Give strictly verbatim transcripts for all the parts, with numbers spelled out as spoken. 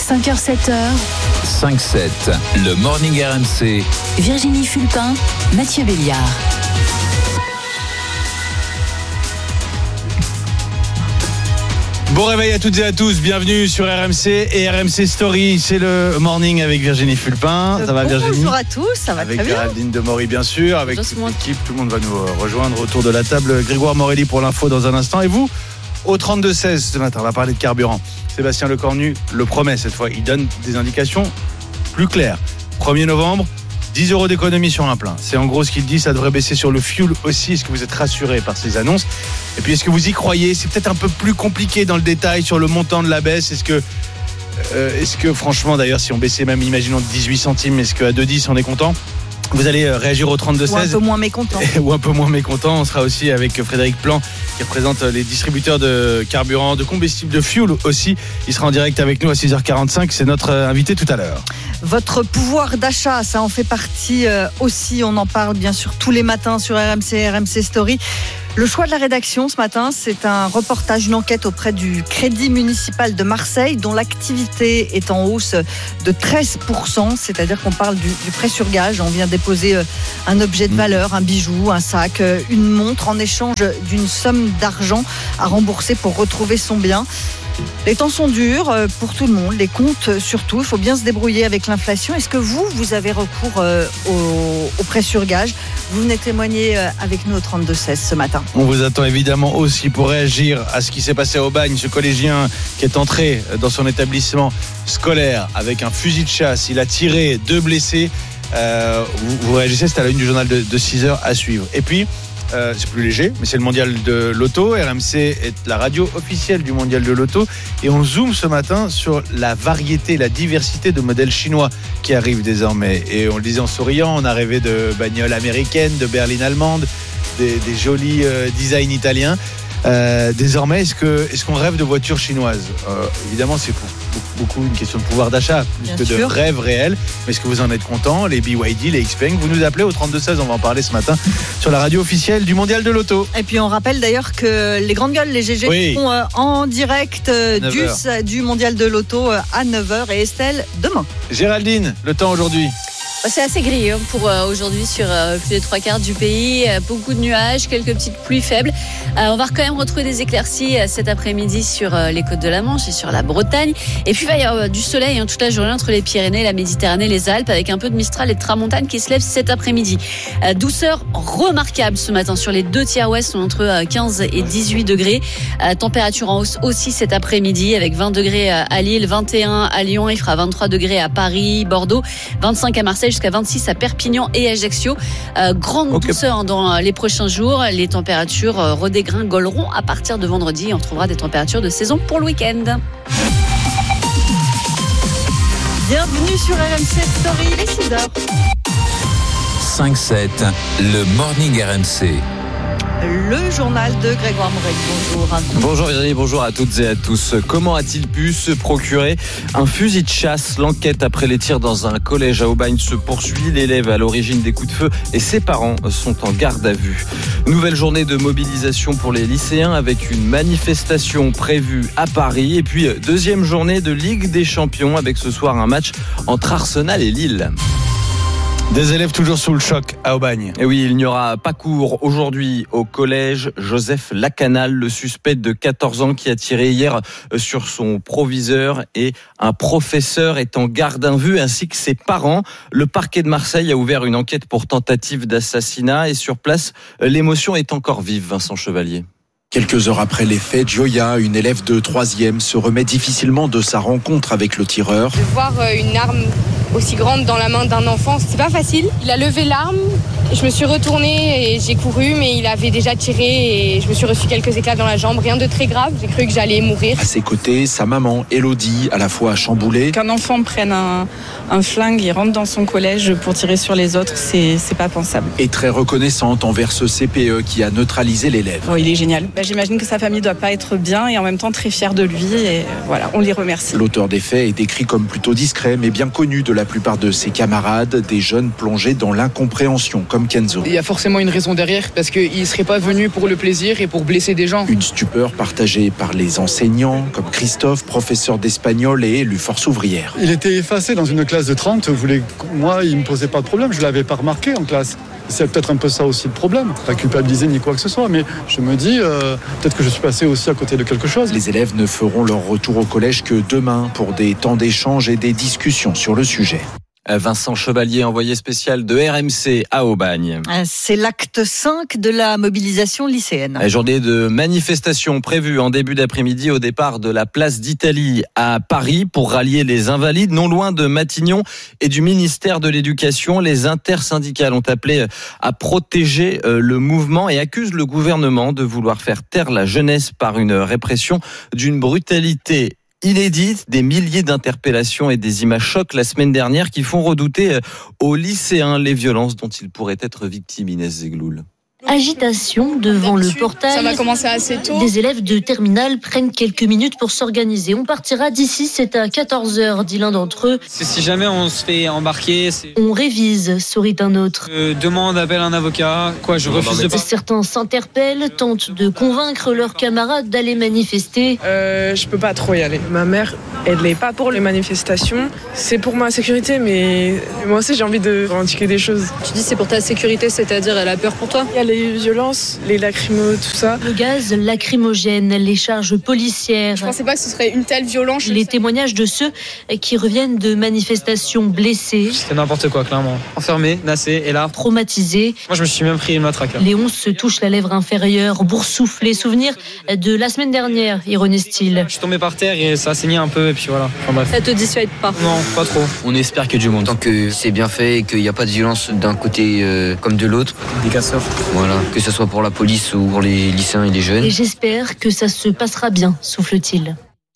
cinq heures sept heures. cinq sept, le Morning R M C. Virginie Fulpin, Mathieu Béliard. Bon réveil à toutes et à tous, bienvenue sur R M C et R M C Story, c'est le morning avec Virginie Fulpin. Ça va Virginie ? Bonjour à tous, ça va avec très bien. Avec Géraldine Demory bien sûr, avec toute l'équipe, tout le monde va nous rejoindre autour de la table. Grégoire Morelli pour l'info dans un instant et vous au trente-deux seize ce matin, on va parler de carburant. Sébastien Lecornu le promet cette fois, il donne des indications plus claires. premier novembre, dix euros d'économie sur un plein. C'est en gros ce qu'il dit, ça devrait baisser sur le fuel aussi. Est-ce que vous êtes rassurés par ces annonces ? Et puis est-ce que vous y croyez ? C'est peut-être un peu plus compliqué dans le détail sur le montant de la baisse. Est-ce que, euh, est-ce que franchement d'ailleurs si on baissait même imaginons de dix-huit centimes, est-ce qu'à deux dix on est content ? Vous allez réagir au trente-deux seize. Ou un peu moins mécontent. Ou un peu moins mécontent. On sera aussi avec Frédéric Plan qui représente les distributeurs de carburant, de combustible, de fuel aussi. Il sera en direct avec nous à six heures quarante-cinq. C'est notre invité tout à l'heure. Votre pouvoir d'achat, ça en fait partie aussi. On en parle bien sûr tous les matins sur R M C, R M C Story. Le choix de la rédaction ce matin, c'est un reportage, une enquête auprès du Crédit Municipal de Marseille, dont l'activité est en hausse de treize pour cent, c'est-à-dire qu'on parle du, du prêt sur gage. On vient déposer un objet de valeur, un bijou, un sac, une montre en échange d'une somme d'argent à rembourser pour retrouver son bien. Les temps sont durs pour tout le monde, les comptes surtout, il faut bien se débrouiller avec l'inflation. Est-ce que vous, vous avez recours au, au prêt sur gage ? Vous venez témoigner avec nous au trente-deux seize ce matin. On vous attend évidemment aussi pour réagir à ce qui s'est passé à Aubagne, ce collégien qui est entré dans son établissement scolaire avec un fusil de chasse, il a tiré deux blessés. Euh, vous, vous réagissez, c'est à la une du journal de, de six heures à suivre. Et puis, Euh, c'est plus léger, mais c'est le mondial de l'auto. R M C est la radio officielle du mondial de l'auto et on zoome ce matin sur la variété, la diversité de modèles chinois qui arrivent désormais. Et on le disait en souriant, on a rêvé de bagnoles américaines, de berlines allemandes, des, des jolis euh, designs italiens. Euh, désormais, est-ce, que, est-ce qu'on rêve de voitures chinoises ? euh, Évidemment, c'est pour beaucoup une question de pouvoir d'achat plus Bien que sûr. de rêve réel. Mais est-ce que vous en êtes content ? Les B Y D, les Xpeng, vous nous appelez au trente-deux seize, on va en parler ce matin sur la radio officielle du mondial de l'auto. Et puis on rappelle d'ailleurs que les grandes gueules, les G G, Oui. seront en direct du, du mondial de l'auto à neuf heures et Estelle demain. Géraldine, le temps aujourd'hui ? C'est assez gris hein, pour euh, aujourd'hui sur euh, plus des trois quarts du pays. Euh, beaucoup de nuages, quelques petites pluies faibles. Euh, on va quand même retrouver des éclaircies euh, cet après-midi sur euh, les côtes de la Manche et sur la Bretagne. Et puis il va y avoir euh, du soleil hein, toute la journée entre les Pyrénées, la Méditerranée, les Alpes, avec un peu de Mistral et de Tramontane qui se lèvent cet après-midi. Euh, douceur remarquable ce matin sur les deux tiers ouest, entre euh, quinze et dix-huit degrés. Euh, température en hausse aussi cet après-midi avec vingt degrés à Lille, vingt et un à Lyon, il fera vingt-trois degrés à Paris, Bordeaux, vingt-cinq à Marseille, jusqu'à vingt-six à Perpignan et Ajaccio. Euh, grande okay. douceur dans les prochains jours. Les températures redégringoleront à partir de vendredi. On trouvera des températures de saison pour le week-end. Bienvenue sur R M C Story, il est six heures. cinq sept, le Morning R M C. Le journal de Grégoire Morel. Bonjour. Bonjour Virginie, bonjour à toutes et à tous. Comment a-t-il pu se procurer un fusil de chasse ? L'enquête après les tirs dans un collège à Aubagne se poursuit. L'élève à l'origine des coups de feu et ses parents sont en garde à vue. Nouvelle journée de mobilisation pour les lycéens avec une manifestation prévue à Paris. Et puis deuxième journée de Ligue des Champions avec ce soir un match entre Arsenal et Lille. Des élèves toujours sous le choc à Aubagne. Et oui, il n'y aura pas cours aujourd'hui au collège Joseph Lacanal, le suspect de quatorze ans qui a tiré hier sur son proviseur et un professeur est en garde à vue ainsi que ses parents. Le parquet de Marseille a ouvert une enquête pour tentative d'assassinat et sur place, l'émotion est encore vive, Vincent Chevalier. Quelques heures après les faits, Gioia, une élève de troisième, se remet difficilement de sa rencontre avec le tireur. De voir une arme aussi grande dans la main d'un enfant, c'est pas facile. Il a levé l'arme, je me suis retournée et j'ai couru, mais il avait déjà tiré et je me suis reçu quelques éclats dans la jambe. Rien de très grave, j'ai cru que j'allais mourir. À ses côtés, sa maman, Elodie, à la fois chamboulée. Qu'un enfant prenne un, un flingue et rentre dans son collège pour tirer sur les autres, c'est, c'est pas pensable. Et très reconnaissante envers ce C P E qui a neutralisé l'élève. Oh, il est génial. Bah, j'imagine que sa famille doit pas être bien et en même temps très fière de lui et voilà, on les remercie. L'auteur des faits est décrit comme plutôt discret mais bien connu de la plupart de ses camarades, des jeunes plongés dans l'incompréhension comme comme Kenzo. Il y a forcément une raison derrière, parce qu'il ne serait pas venu pour le plaisir et pour blesser des gens. Une stupeur partagée par les enseignants, comme Christophe, professeur d'espagnol et élu Force ouvrière. Il était effacé dans une classe de trente. Voulait... Moi, il ne me posait pas de problème. Je ne l'avais pas remarqué en classe. C'est peut-être un peu ça aussi le problème. Pas culpabiliser ni quoi que ce soit, mais je me dis, euh, peut-être que je suis passé aussi à côté de quelque chose. Les élèves ne feront leur retour au collège que demain pour des temps d'échange et des discussions sur le sujet. Vincent Chevalier, envoyé spécial de R M C à Aubagne. C'est l'acte cinq de la mobilisation lycéenne. La journée de manifestation prévue en début d'après-midi au départ de la place d'Italie à Paris pour rallier les Invalides, non loin de Matignon et du ministère de l'Éducation. Les intersyndicales ont appelé à protéger le mouvement et accusent le gouvernement de vouloir faire taire la jeunesse par une répression d'une brutalité inédite. Des milliers d'interpellations et des images chocs la semaine dernière qui font redouter aux lycéens les violences dont ils pourraient être victimes. Inès Zegloul. Agitation devant le portail. Ça va commencer assez tôt. Des élèves de terminale prennent quelques minutes pour s'organiser. On partira d'ici, c'est à quatorze heures, dit l'un d'entre eux. C'est si jamais on se fait embarquer. C'est... On révise, sourit un autre. Euh, demande, appelle un avocat. Quoi, je refuse de... Certains s'interpellent, tentent de convaincre leurs camarades d'aller manifester. Euh, je peux pas trop y aller. Ma mère, elle n'est pas pour les manifestations. C'est pour ma sécurité, mais moi aussi j'ai envie de revendiquer des choses. Tu dis c'est pour ta sécurité, c'est-à-dire elle a peur pour toi? Il y a les violences, les lacrymos, tout ça. Le gaz lacrymogène, les charges policières. Je pensais pas que ce serait une telle violence. Les témoignages de ceux qui reviennent de manifestations blessés. C'était n'importe quoi, clairement. Enfermé, nassé, et là. Traumatisé. Moi, je me suis même pris une matraque. Là. Léon se touche la lèvre inférieure, boursouflé. Souvenir de la semaine dernière, ironise-t-il. Je suis tombé par terre et ça a saigné un peu, et puis voilà. Enfin, bref. Ça te dissuade pas? Non, pas trop. On espère qu'il y a du monde. Tant que c'est bien fait et qu'il n'y a pas de violence d'un côté euh, comme de l'autre. Des casseurs. Voilà, que ce soit pour la police ou pour les lycéens et les jeunes. Et j'espère que ça se passera bien, souffle-t-il.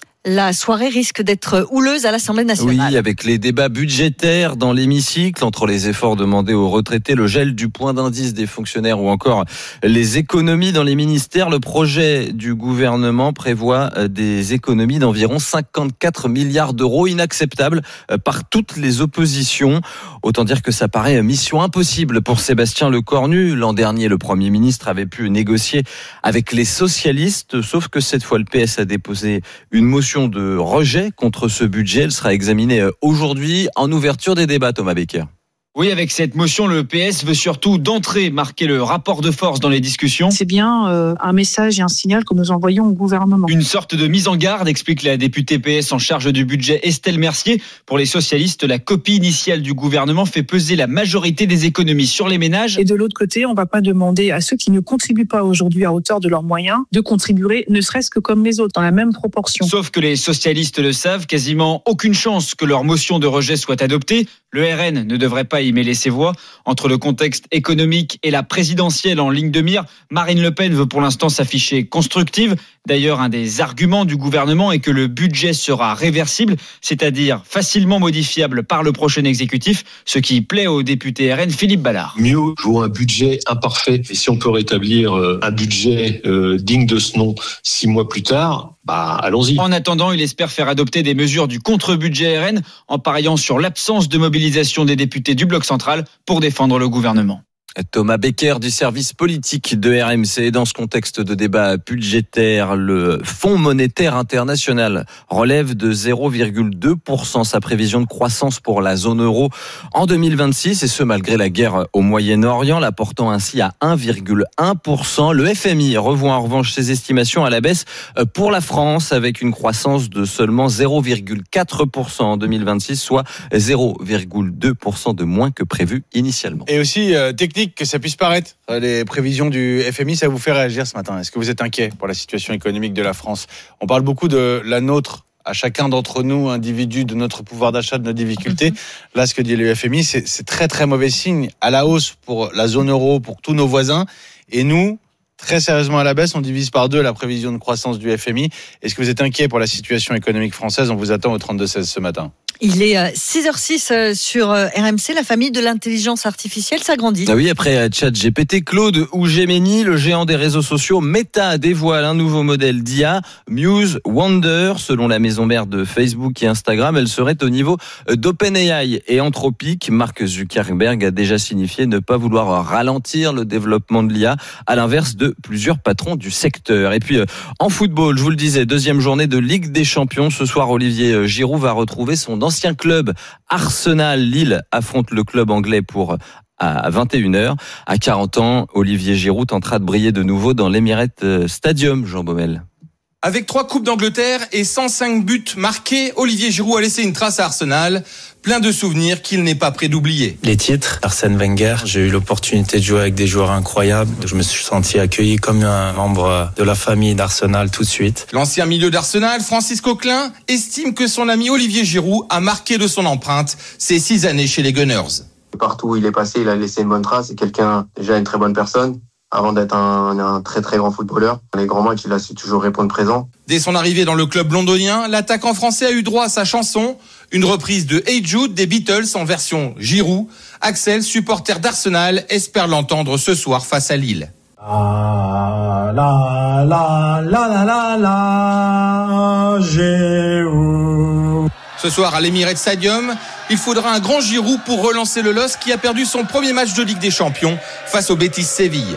La soirée risque d'être houleuse à l'Assemblée nationale. Oui, avec les débats budgétaires dans l'hémicycle, entre les efforts demandés aux retraités, le gel du point d'indice des fonctionnaires ou encore les économies dans les ministères, le projet du gouvernement prévoit des économies d'environ cinquante-quatre milliards d'euros, inacceptables par toutes les oppositions. Autant dire que ça paraît mission impossible pour Sébastien Lecornu. L'an dernier, le Premier ministre avait pu négocier avec les socialistes, sauf que cette fois, le P S a déposé une motion de rejet contre ce budget. Elle sera examinée aujourd'hui en ouverture des débats, Thomas Becker. Oui, avec cette motion, le P S veut surtout d'entrée marquer le rapport de force dans les discussions. C'est bien euh, un message et un signal que nous envoyons au gouvernement. Une sorte de mise en garde, explique la députée P S en charge du budget Estelle Mercier. Pour les socialistes, la copie initiale du gouvernement fait peser la majorité des économies sur les ménages. Et de l'autre côté, on ne va pas demander à ceux qui ne contribuent pas aujourd'hui à hauteur de leurs moyens de contribuer, ne serait-ce que comme les autres, dans la même proportion. Sauf que les socialistes le savent, quasiment aucune chance que leur motion de rejet soit adoptée. Le R N ne devrait pas y mêler ses voix. Entre le contexte économique et la présidentielle en ligne de mire, Marine Le Pen veut pour l'instant s'afficher constructive. D'ailleurs, un des arguments du gouvernement est que le budget sera réversible, c'est-à-dire facilement modifiable par le prochain exécutif, ce qui plaît au député R N Philippe Ballard. Mieux vaut un budget imparfait. Et si on peut rétablir un budget euh, digne de ce nom six mois plus tard, bah allons-y. En attendant, il espère faire adopter des mesures du contre-budget R N en pariant sur l'absence de mobilisation des députés du bloc central pour défendre le gouvernement. Thomas Becker du service politique de R M C. Dans ce contexte de débat budgétaire, le Fonds monétaire international relève de zéro virgule deux pour cent sa prévision de croissance pour la zone euro en deux mille vingt-six, et ce malgré la guerre au Moyen-Orient, la portant ainsi à un virgule un pour cent. Le F M I revoit en revanche ses estimations à la baisse pour la France avec une croissance de seulement zéro virgule quatre pour cent en deux mille vingt-six, soit zéro virgule deux pour cent de moins que prévu initialement. Et aussi, euh, technique, que ça puisse paraître, les prévisions du F M I, ça vous fait réagir ce matin? Est-ce que vous êtes inquiet pour la situation économique de la France? On parle beaucoup de la nôtre, à chacun d'entre nous, individus, de notre pouvoir d'achat, de nos difficultés. Là, ce que dit le F M I, c'est, c'est très très mauvais signe, à la hausse pour la zone euro, pour tous nos voisins. Et nous, très sérieusement à la baisse, on divise par deux la prévision de croissance du F M I. Est-ce que vous êtes inquiet pour la situation économique française? On vous attend au trente-deux seize ce matin. Il est six heures six sur R M C. La famille de l'intelligence artificielle s'agrandit. Ah oui, après ChatGPT, Claude ou Gemini, le géant des réseaux sociaux Meta dévoile un nouveau modèle d'I A, Muse Wonder. Selon la maison mère de Facebook et Instagram, elle serait au niveau d'OpenAI et Anthropic. Mark Zuckerberg a déjà signifié ne pas vouloir ralentir le développement de l'I A, à l'inverse de plusieurs patrons du secteur. Et puis en football, je vous le disais, deuxième journée de Ligue des Champions. Ce soir, Olivier Giroud va retrouver son ancien club Arsenal. Lille affronte le club anglais pour à vingt et une heures. À quarante ans, Olivier Giroud tentera de briller de nouveau dans l'Emirates Stadium, Jean Baumel. Avec trois Coupes d'Angleterre et cent cinq buts marqués, Olivier Giroud a laissé une trace à Arsenal. Plein de souvenirs qu'il n'est pas prêt d'oublier. Les titres, Arsène Wenger, j'ai eu l'opportunité de jouer avec des joueurs incroyables. Je me suis senti accueilli comme un membre de la famille d'Arsenal tout de suite. L'ancien milieu d'Arsenal, Francis Coquelin, estime que son ami Olivier Giroud a marqué de son empreinte ses six années chez les Gunners. Partout où il est passé, il a laissé une bonne trace. C'est quelqu'un, déjà une très bonne personne. Avant d'être un, un très très grand footballeur. Dans les grands matchs, il a su toujours répondre présent. Dès son arrivée dans le club londonien, l'attaquant français a eu droit à sa chanson, une reprise de Hey Jude des Beatles en version Giroud. Axel, supporter d'Arsenal, espère l'entendre ce soir face à Lille. La la la la la la la Giroud. Ce soir à l'Emirates Stadium, il faudra un grand Giroud pour relancer le L O S qui a perdu son premier match de Ligue des Champions face au Betis Séville.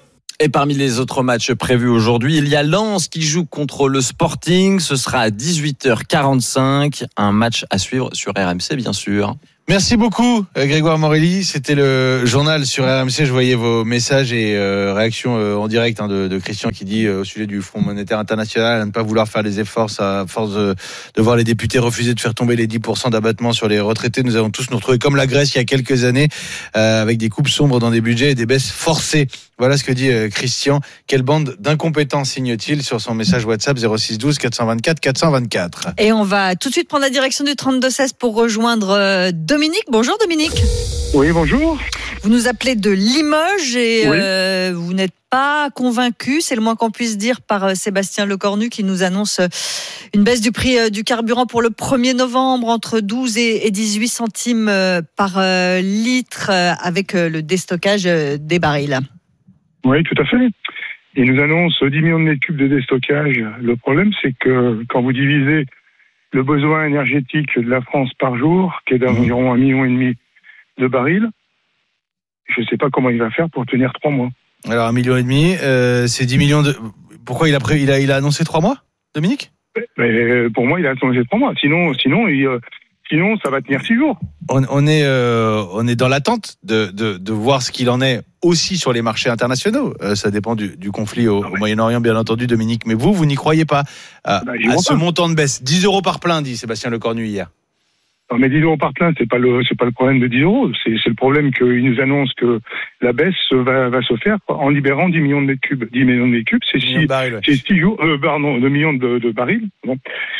Et parmi les autres matchs prévus aujourd'hui, il y a Lens qui joue contre le Sporting. Ce sera à dix-huit heures quarante-cinq. Un match à suivre sur R M C, bien sûr. Merci beaucoup Grégoire Morelli, c'était le journal sur R M C. Je voyais vos messages et euh, réactions euh, en direct hein, de, de Christian qui dit euh, au sujet du Fonds monétaire international à ne pas vouloir faire les efforts à force de, de voir les députés refuser de faire tomber les dix pour cent d'abattement sur les retraités. Nous allons tous nous retrouver comme la Grèce il y a quelques années euh, avec des coupes sombres dans des budgets et des baisses forcées. Voilà ce que dit euh, Christian. Quelle bande d'incompétents signe-t-il sur son message WhatsApp zéro six douze quatre cent vingt-quatre quatre cent vingt-quatre. Et on va tout de suite prendre la direction du trente-deux seize pour rejoindre euh, Dominique. Bonjour Dominique. Oui, bonjour. Vous nous appelez de Limoges et oui. euh, vous n'êtes pas convaincu, c'est le moins qu'on puisse dire, par euh, Sébastien Lecornu qui nous annonce euh, une baisse du prix euh, du carburant pour le premier novembre entre douze et dix-huit centimes euh, par euh, litre euh, avec euh, le déstockage euh, des barils. Oui, tout à fait. Il nous annonce dix millions de mètres cubes de déstockage. Le problème, c'est que quand vous divisez le besoin énergétique de la France par jour, qui est d'environ un million et demi de barils, je ne sais pas comment il va faire pour tenir trois mois. Alors un million et demi, euh, c'est dix millions de. Pourquoi il a pré... il a il a annoncé trois mois, Dominique ? Mais pour moi, il a annoncé trois mois. Sinon, sinon, il, euh, sinon, ça va tenir six jours. On, on est euh, on est dans l'attente de, de de voir ce qu'il en est aussi sur les marchés internationaux. Euh, ça dépend du, du conflit au, ah ouais. au Moyen-Orient, bien entendu, Dominique. Mais vous, vous n'y croyez pas à, bah, à ce pas. montant de baisse. dix euros par plein, dit Sébastien Lecornu hier. Non, mais dix euros par plein, c'est pas le, c'est pas le problème de dix euros. C'est, c'est le problème qu'il nous annonce que la baisse va, va se faire en libérant dix millions de mètres cubes. dix millions de mètres cubes, c'est six, barils, ouais. c'est six jours, euh, pardon, deux millions de, de barils. Bon.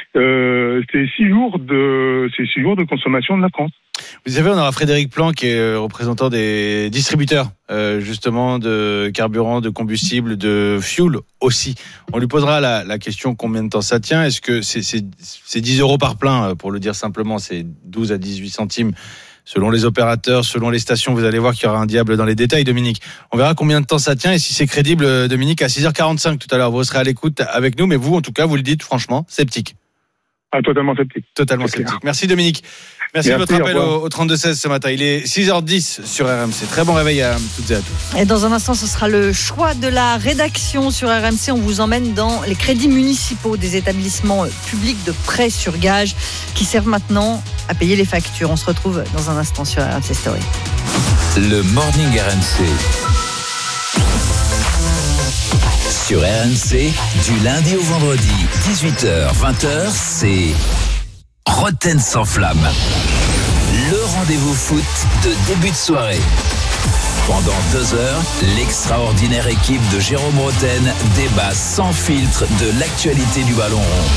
Euh, c'est six jours de, c'est six jours de consommation de la France. Vous savez, on aura Frédéric Plan qui est représentant des distributeurs, euh, justement, de carburant, de combustible, de fuel aussi. On lui posera la, la question combien de temps ça tient. Est-ce que c'est, c'est, c'est dix euros par plein, pour le dire simplement, c'est douze à dix-huit centimes selon les opérateurs, selon les stations. Vous allez voir qu'il y aura un diable dans les détails, Dominique. On verra combien de temps ça tient et si c'est crédible, Dominique, à six heures quarante-cinq tout à l'heure. Vous serez à l'écoute avec nous, mais vous, en tout cas, vous le dites franchement, sceptique. Ah, totalement sceptique. Totalement c'est sceptique. Clair. Merci Dominique. Merci, Merci de votre appel au, au trente-deux seize ce matin. Il est six heures dix sur R M C. Très bon réveil à toutes et à tous. Et dans un instant, ce sera le choix de la rédaction sur R M C. On vous emmène dans les crédits municipaux des établissements publics de prêt sur gage qui servent maintenant à payer les factures. On se retrouve dans un instant sur R M C Story. Le Morning R M C. Sur R M C, du lundi au vendredi, dix-huit heures vingt heures, c'est Roten sans flamme. Le rendez-vous foot de début de soirée. Pendant deux heures, l'extraordinaire équipe de Jérôme Roten débat sans filtre de l'actualité du ballon rond.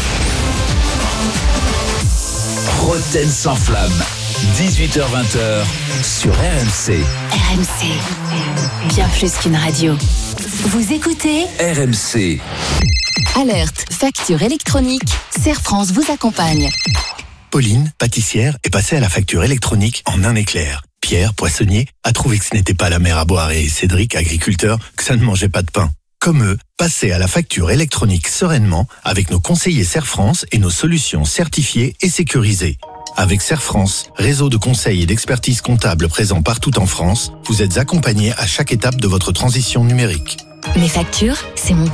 Roten sans flamme, dix-huit heures vingt heures, sur R M C. R M C, bien plus qu'une radio. Vous écoutez R M C. Alerte, facture électronique, Serre France vous accompagne. Pauline, pâtissière, est passée à la facture électronique en un éclair. Pierre, poissonnier, a trouvé que ce n'était pas la mer à boire et Cédric, agriculteur, que ça ne mangeait pas de pain. Comme eux, passez à la facture électronique sereinement avec nos conseillers Serfrance et nos solutions certifiées et sécurisées. Avec Serfrance, réseau de conseils et d'expertise comptable présent partout en France, vous êtes accompagnés à chaque étape de votre transition numérique. Mes factures, c'est mon